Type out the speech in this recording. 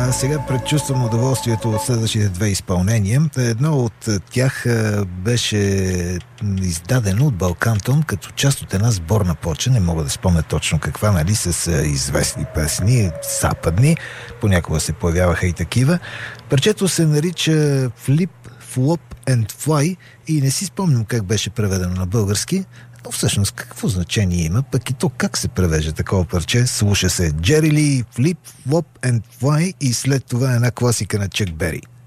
сега предчувствам удоволствието от следващите две изпълнения. Едно от тях беше издадено от Балкантон като част от една сборна плоча, не мога да спомня точно каква, нали, с известни песни, западни, понякога се появяваха и такива. Парчето се нарича Flip, Flop and Fly и не си спомням как беше преведено на български, но всъщност какво значение има, пък и то как се превежда такова парче. Слуша се Джери Ли, Flip, Flop and Fly и след това една класика на Чак Бери.